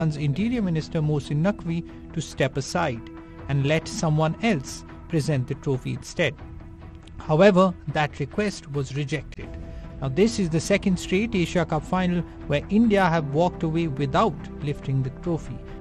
Interior Minister Mohsin Naqvi to step aside and let someone else present the trophy instead. However, that request was rejected. Now, this is the second straight Asia Cup final where India have walked away without lifting the trophy.